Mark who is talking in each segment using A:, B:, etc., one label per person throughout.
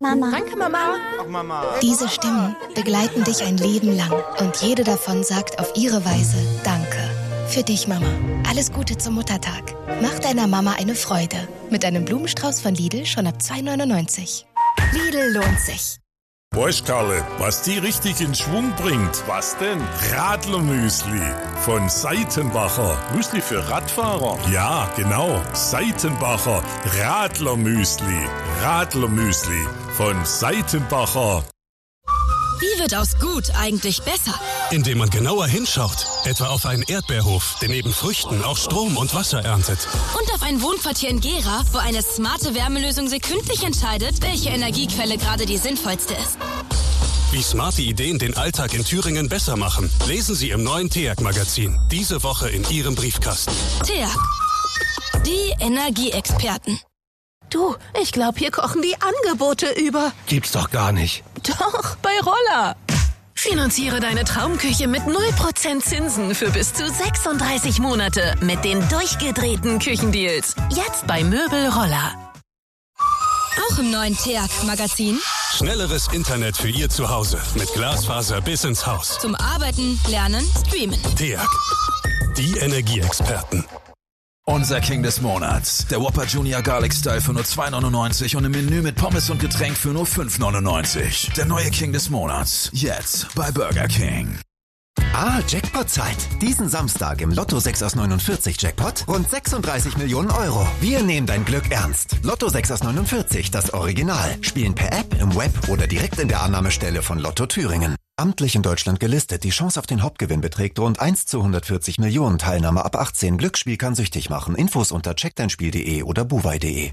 A: Mama.
B: Danke, Mama.
C: Ach, Mama.
D: Diese Stimmen begleiten dich ein Leben lang und jede davon sagt auf ihre Weise Danke. Für dich, Mama. Alles Gute zum Muttertag. Mach deiner Mama eine Freude. Mit einem Blumenstrauß von Lidl schon ab 2,99 €. Lidl lohnt sich.
E: Weißt, Karle, was die richtig in Schwung bringt?
C: Was denn?
E: Radlermüsli von Seitenbacher.
C: Müsli für Radfahrer?
E: Ja, genau. Seitenbacher Radlermüsli. Radlermüsli von Seitenbacher.
F: Wie wird aus gut eigentlich besser?
G: Indem man genauer hinschaut. Etwa auf einen Erdbeerhof, der neben Früchten auch Strom und Wasser erntet.
F: Und auf ein Wohnquartier in Gera, wo eine smarte Wärmelösung sekündlich entscheidet, welche Energiequelle gerade die sinnvollste ist.
G: Wie smarte Ideen den Alltag in Thüringen besser machen, lesen Sie im neuen TEAG-Magazin. Diese Woche in Ihrem Briefkasten.
F: TEAG. Die Energieexperten.
B: Du, ich glaube, hier kochen die Angebote über.
H: Gibt's doch gar nicht.
B: Doch, bei Roller. Finanziere deine Traumküche mit 0% Zinsen für bis zu 36 Monate mit den durchgedrehten Küchendeals. Jetzt bei Möbel Roller.
F: Auch im neuen TEAG-Magazin.
G: Schnelleres Internet für Ihr Zuhause mit Glasfaser bis ins Haus.
F: Zum Arbeiten, Lernen, Streamen.
G: TEAG. Die Energieexperten.
I: Unser King des Monats. Der Whopper Junior Garlic Style für nur 2,99 € und im Menü mit Pommes und Getränk für nur 5,99 €. Der neue King des Monats. Jetzt bei Burger King.
J: Jackpot-Zeit. Diesen Samstag im Lotto 6 aus 49 Jackpot rund 36 Millionen €. Wir nehmen dein Glück ernst. Lotto 6 aus 49, das Original. Spielen per App, im Web oder direkt in der Annahmestelle von Lotto Thüringen. Amtlich in Deutschland gelistet. Die Chance auf den Hauptgewinn beträgt rund 1 zu 140 Millionen. Teilnahme ab 18. Glücksspiel kann süchtig machen. Infos unter checkdeinspiel.de oder buwei.de.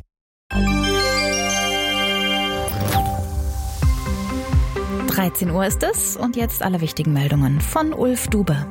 K: 13 Uhr ist es und jetzt alle wichtigen Meldungen von Ulf Dube.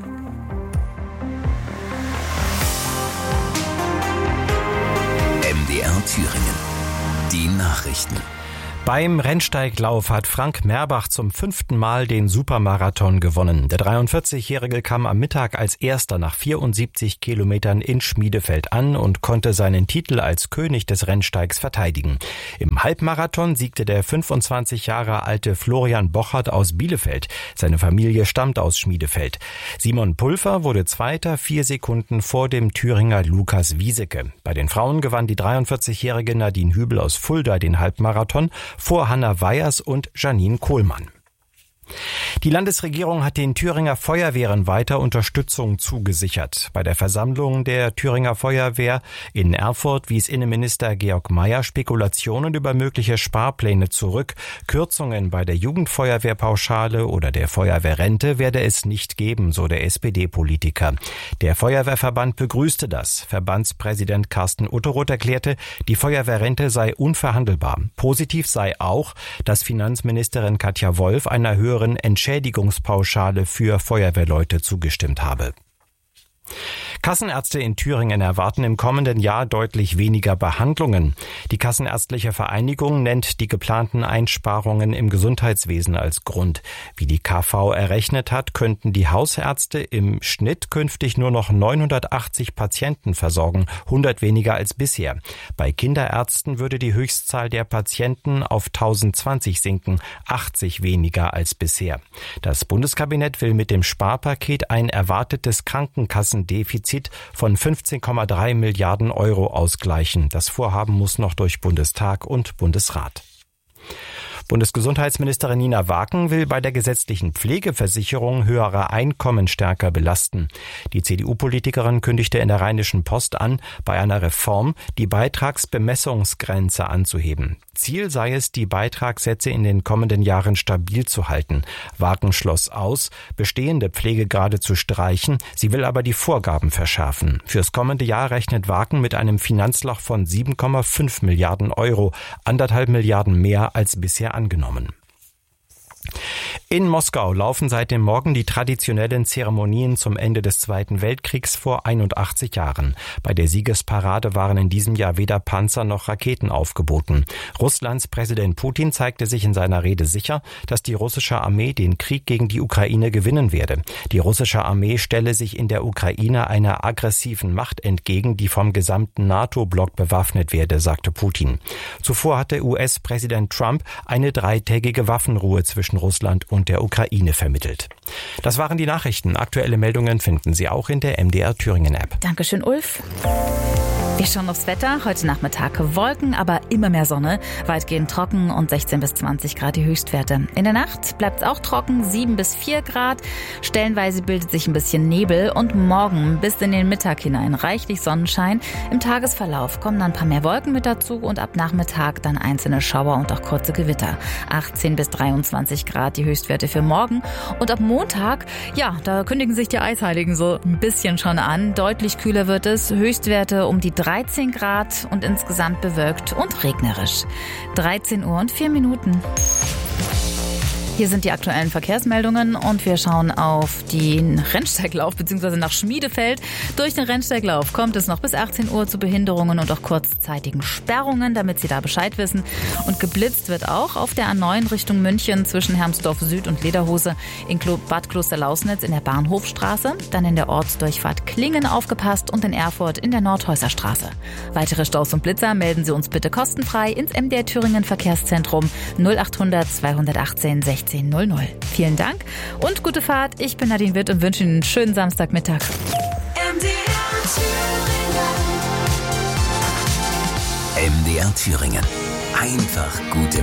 L: MDR Thüringen. Die Nachrichten.
M: Beim Rennsteiglauf hat Frank Merbach zum 5. Mal den Supermarathon gewonnen. Der 43-Jährige kam am Mittag als Erster nach 74 Kilometern in Schmiedefeld an und konnte seinen Titel als König des Rennsteigs verteidigen. Im Halbmarathon siegte der 25 Jahre alte Florian Bochert aus Bielefeld. Seine Familie stammt aus Schmiedefeld. Simon Pulver wurde Zweiter, 4 Sekunden vor dem Thüringer Lukas Wieseke. Bei den Frauen gewann die 43-jährige Nadine Hübel aus Fulda den Halbmarathon vor Hanna Weyers und Janine Kohlmann. Die Landesregierung hat den Thüringer Feuerwehren weiter Unterstützung zugesichert. Bei der Versammlung der Thüringer Feuerwehr in Erfurt wies Innenminister Georg Mayer Spekulationen über mögliche Sparpläne zurück. Kürzungen bei der Jugendfeuerwehrpauschale oder der Feuerwehrrente werde es nicht geben, so der SPD-Politiker. Der Feuerwehrverband begrüßte das. Verbandspräsident Carsten Utteroth erklärte, die Feuerwehrrente sei unverhandelbar. Positiv sei auch, dass Finanzministerin Katja Wolf einer höheren Entschädigungspauschale für Feuerwehrleute zugestimmt habe. Kassenärzte in Thüringen erwarten im kommenden Jahr deutlich weniger Behandlungen. Die Kassenärztliche Vereinigung nennt die geplanten Einsparungen im Gesundheitswesen als Grund. Wie die KV errechnet hat, könnten die Hausärzte im Schnitt künftig nur noch 980 Patienten versorgen, 100 weniger als bisher. Bei Kinderärzten würde die Höchstzahl der Patienten auf 1020 sinken, 80 weniger als bisher. Das Bundeskabinett will mit dem Sparpaket ein erwartetes Krankenkassendefizit von 15,3 Milliarden € ausgleichen. Das Vorhaben muss noch durch Bundestag und Bundesrat. Bundesgesundheitsministerin Nina Waken will bei der gesetzlichen Pflegeversicherung höhere Einkommen stärker belasten. Die CDU-Politikerin kündigte in der Rheinischen Post an, bei einer Reform die Beitragsbemessungsgrenze anzuheben. Ziel sei es, die Beitragssätze in den kommenden Jahren stabil zu halten. Waken schloss aus, bestehende Pflegegrade zu streichen. Sie will aber die Vorgaben verschärfen. Fürs kommende Jahr rechnet Waken mit einem Finanzloch von 7,5 Milliarden €, 1,5 Milliarden mehr als bisher angenommen. In Moskau laufen seit dem Morgen die traditionellen Zeremonien zum Ende des Zweiten Weltkriegs vor 81 Jahren. Bei der Siegesparade waren in diesem Jahr weder Panzer noch Raketen aufgeboten. Russlands Präsident Putin zeigte sich in seiner Rede sicher, dass die russische Armee den Krieg gegen die Ukraine gewinnen werde. Die russische Armee stelle sich in der Ukraine einer aggressiven Macht entgegen, die vom gesamten NATO-Block bewaffnet werde, sagte Putin. Zuvor hatte US-Präsident Trump eine 3-tägige Waffenruhe zwischen Russland und der Ukraine vermittelt. Das waren die Nachrichten. Aktuelle Meldungen finden Sie auch in der MDR Thüringen App.
K: Dankeschön, Ulf. Wir schauen aufs Wetter. Heute Nachmittag Wolken, aber immer mehr Sonne. Weitgehend trocken und 16 bis 20 Grad die Höchstwerte. In der Nacht bleibt es auch trocken, 7 bis 4 Grad. Stellenweise bildet sich ein bisschen Nebel und morgen bis in den Mittag hinein reichlich Sonnenschein. Im Tagesverlauf kommen dann ein paar mehr Wolken mit dazu und ab Nachmittag dann einzelne Schauer und auch kurze Gewitter. 18 bis 23 Grad die Höchstwerte für morgen. Und ab Montag, ja, da kündigen sich die Eisheiligen so ein bisschen schon an. Deutlich kühler wird es. Höchstwerte um die 13 Grad und insgesamt bewölkt und regnerisch. 13 Uhr und 4 Minuten. Hier sind die aktuellen Verkehrsmeldungen und wir schauen auf den Rennsteiglauf bzw. nach Schmiedefeld. Durch den Rennsteiglauf kommt es noch bis 18 Uhr zu Behinderungen und auch kurzzeitigen Sperrungen, damit Sie da Bescheid wissen. Und geblitzt wird auch auf der A9 Richtung München zwischen Hermsdorf Süd und Lederhose in Bad Klosterlausnitz in der Bahnhofstraße, dann in der Ortsdurchfahrt Klingen aufgepasst und in Erfurt in der Nordhäuserstraße. Weitere Staus und Blitzer melden Sie uns bitte kostenfrei ins MDR Thüringen Verkehrszentrum 0800 218 16 00. Vielen Dank und gute Fahrt. Ich bin Nadine Witt und wünsche Ihnen einen schönen Samstagmittag.
L: MDR Thüringen. Einfach gut im